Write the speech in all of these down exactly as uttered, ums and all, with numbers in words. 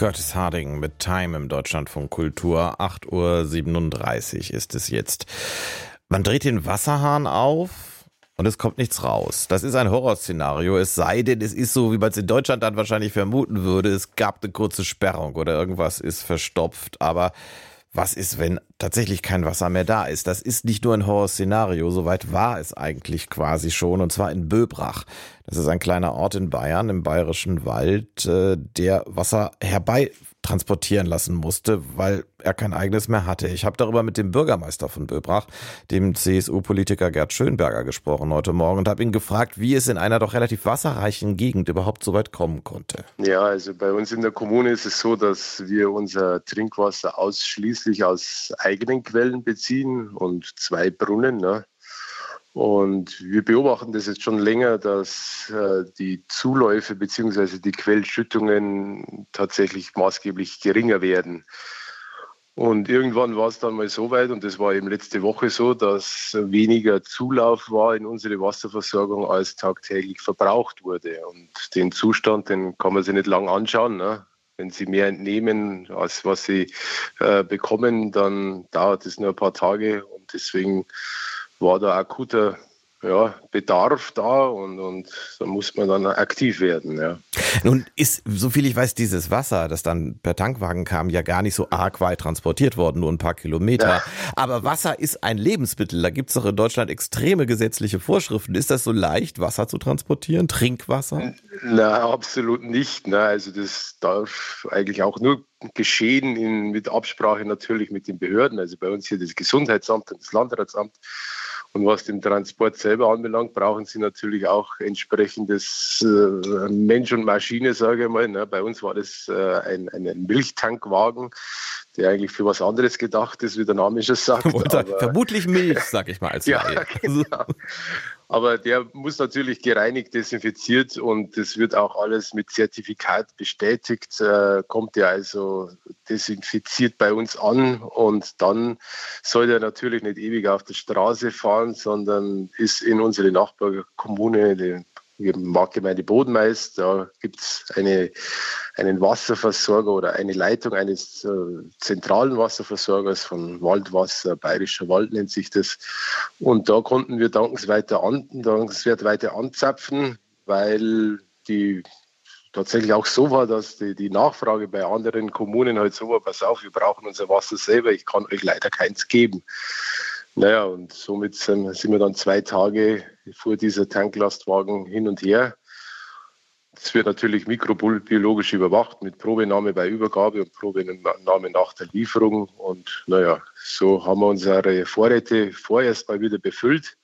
Curtis Harding mit Time im Deutschlandfunk Kultur. acht Uhr siebenunddreißig ist es jetzt. Man dreht den Wasserhahn auf und es kommt nichts raus. Das ist ein Horrorszenario, es sei denn, es ist so, wie man es in Deutschland dann wahrscheinlich vermuten würde. Es gab eine kurze Sperrung oder irgendwas ist verstopft. Aber was ist, wenn tatsächlich kein Wasser mehr da ist? Das ist nicht nur ein Horrorszenario, soweit war es eigentlich quasi schon, und zwar in Böbrach. Das ist ein kleiner Ort in Bayern, im Bayerischen Wald, der Wasser herbei transportieren lassen musste, weil er kein eigenes mehr hatte. Ich habe darüber mit dem Bürgermeister von Böbrach, dem C S U-Politiker Gerd Schönberger, gesprochen heute Morgen und habe ihn gefragt, wie es in einer doch relativ wasserreichen Gegend überhaupt so weit kommen konnte. Ja, also bei uns in der Kommune ist es so, dass wir unser Trinkwasser ausschließlich aus eigenen Quellen beziehen und zwei Brunnen, ne? Und wir beobachten das jetzt schon länger, dass äh, die Zuläufe bzw. die Quellschüttungen tatsächlich maßgeblich geringer werden. Und irgendwann war es dann mal so weit, und das war eben letzte Woche so, dass weniger Zulauf war in unsere Wasserversorgung, als tagtäglich verbraucht wurde. Und den Zustand, den kann man sich nicht lang anschauen, ne? Wenn Sie mehr entnehmen, als was Sie äh, bekommen, dann dauert es nur ein paar Tage, und deswegen war da akuter ja, Bedarf da, und, und da muss man dann aktiv werden. Ja. Nun ist, soviel ich weiß, dieses Wasser, das dann per Tankwagen kam, ja gar nicht so arg weit transportiert worden, nur ein paar Kilometer. Ja. Aber Wasser ist ein Lebensmittel. Da gibt es doch in Deutschland extreme gesetzliche Vorschriften. Ist das so leicht, Wasser zu transportieren, Trinkwasser? Na, absolut nicht. Na, also das darf eigentlich auch nur geschehen in, mit Absprache natürlich mit den Behörden. Also bei uns hier das Gesundheitsamt und das Landratsamt. Und was den Transport selber anbelangt, brauchen Sie natürlich auch entsprechendes äh, Mensch und Maschine, sage ich mal. Ne? Bei uns war das äh, ein, ein Milchtankwagen, der eigentlich für was anderes gedacht ist, wie der Name schon sagt. Aber, vermutlich Milch, sag ich mal als ja, genau. Aber der muss natürlich gereinigt, desinfiziert, und das wird auch alles mit Zertifikat bestätigt. Äh, kommt der also desinfiziert bei uns an, und dann soll der natürlich nicht ewig auf der Straße fahren, sondern ist in unsere Nachbarkommune, die Marktgemeinde Bodenmais, da gibt es eine, einen Wasserversorger oder eine Leitung eines äh, zentralen Wasserversorgers von Waldwasser, Bayerischer Wald nennt sich das. Und da konnten wir dankenswert, an, dankenswert weiter anzapfen, weil die tatsächlich auch so war, dass die, die Nachfrage bei anderen Kommunen halt so war: Pass auf, wir brauchen unser Wasser selber, ich kann euch leider keins geben. Naja, und somit sind, sind wir dann zwei Tage vor dieser Tanklastwagen hin und her. Es wird natürlich mikrobiologisch überwacht mit Probenahme bei Übergabe und Probenahme nach der Lieferung. Und naja, so haben wir unsere Vorräte vorerst mal wieder befüllt.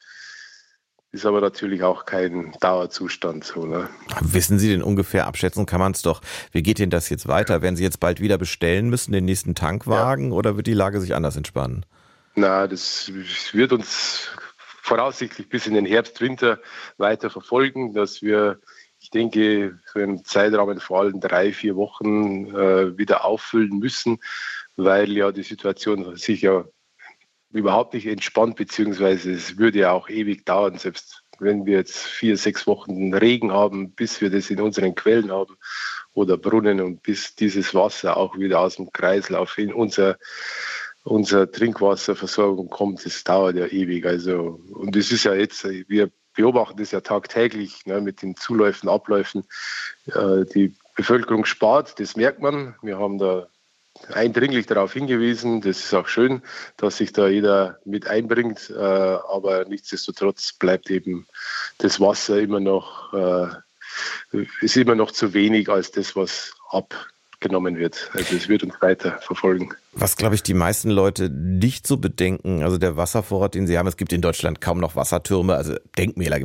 Ist aber natürlich auch kein Dauerzustand. So, ne? Wissen Sie denn ungefähr, abschätzen kann man es doch, wie geht denn das jetzt weiter? Werden Sie jetzt bald wieder bestellen müssen, den nächsten Tankwagen, ja, oder wird die Lage sich anders entspannen? Na, das wird uns voraussichtlich bis in den Herbst, Winter weiter verfolgen, dass wir, ich denke, so im Zeitrahmen vor allem drei, vier Wochen äh, wieder auffüllen müssen, weil ja die Situation sich ja überhaupt nicht entspannt, beziehungsweise es würde ja auch ewig dauern, selbst wenn wir jetzt vier, sechs Wochen Regen haben, bis wir das in unseren Quellen haben oder Brunnen, und bis dieses Wasser auch wieder aus dem Kreislauf in unser Unsere Trinkwasserversorgung kommt, das dauert ja ewig. Also, und das ist ja jetzt, wir beobachten das ja tagtäglich, ne, mit den Zuläufen, Abläufen. Äh, die Bevölkerung spart, das merkt man. Wir haben da eindringlich darauf hingewiesen. Das ist auch schön, dass sich da jeder mit einbringt. Äh, aber nichtsdestotrotz bleibt eben das Wasser immer noch, äh, ist immer noch zu wenig als das, was ab genommen wird. Also es wird uns weiter verfolgen. Was, glaube ich, die meisten Leute nicht so bedenken, also der Wasservorrat, den sie haben, es gibt in Deutschland kaum noch Wassertürme, also Denkmäler